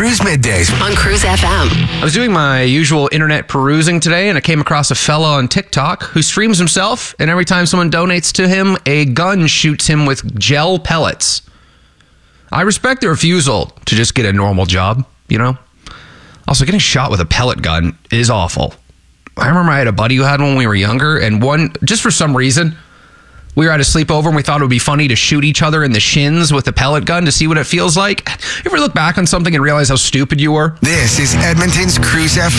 Cruise Middays on Cruise FM. I was doing my usual internet perusing today, and I came across a fella on TikTok who streams himself, and every time someone donates to him, a gun shoots him with gel pellets. I respect the refusal to just get a normal job, you know? Also, getting shot with a pellet gun is awful. I remember I had a buddy who had one when we were younger, and just for some reason, we were at a sleepover and we thought it would be funny to shoot each other in the shins with a pellet gun to see what it feels like. You ever look back on something and realize how stupid you were? This is Edmonton's Cruise FM.